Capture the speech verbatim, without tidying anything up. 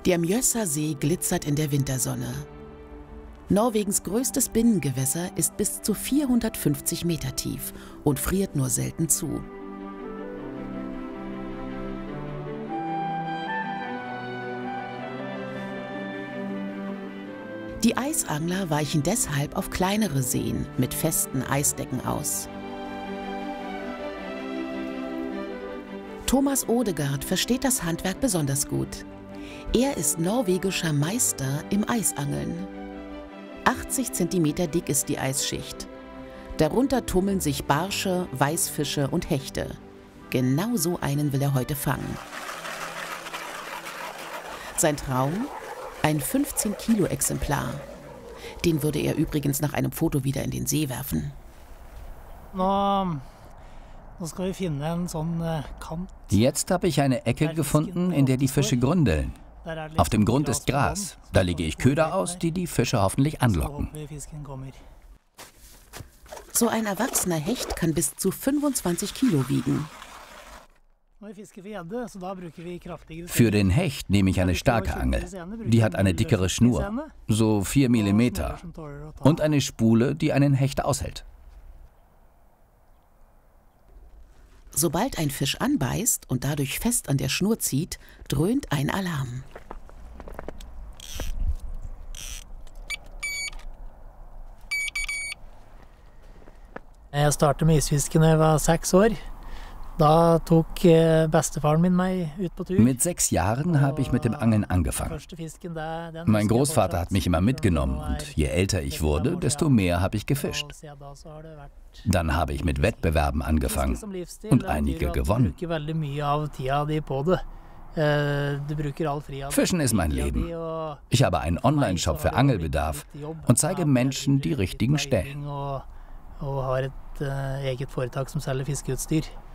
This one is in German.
Der Mjøsa See glitzert in der Wintersonne. Norwegens größtes Binnengewässer ist bis zu vierhundertfünfzig Meter tief und friert nur selten zu. Die Eisangler weichen deshalb auf kleinere Seen mit festen Eisdecken aus. Thomas Odegaard versteht das Handwerk besonders gut. Er ist norwegischer Meister im Eisangeln. achtzig Zentimeter dick ist die Eisschicht. Darunter tummeln sich Barsche, Weißfische und Hechte. Genau so einen will er heute fangen. Sein Traum? Ein fünfzehn Kilo Exemplar. Den würde er übrigens nach einem Foto wieder in den See werfen. Jetzt habe ich eine Ecke gefunden, in der die Fische gründeln. Auf dem Grund ist Gras. Da lege ich Köder aus, die die Fische hoffentlich anlocken. So ein erwachsener Hecht kann bis zu fünfundzwanzig Kilo wiegen. Für den Hecht nehme ich eine starke Angel. Die hat eine dickere Schnur, so vier Millimeter, und eine Spule, die einen Hecht aushält. Sobald ein Fisch anbeißt und dadurch fest an der Schnur zieht, dröhnt ein Alarm. Jeg startet med isfiske da jeg war sechs år. Da tok bestefaren min meg ut på Tur. Mit sechs Jahren habe ich mit dem Angeln angefangen. Mein Großvater hat mich immer mitgenommen und je älter ich wurde, desto mehr habe ich gefischt. Dann habe ich mit Wettbewerben angefangen und einige gewonnen. Fischen ist mein Leben. Ich habe einen Online-Shop für Angelbedarf und zeige Menschen die richtigen Stellen. Og har et uh, eget foretak som selger fiskeutstyr.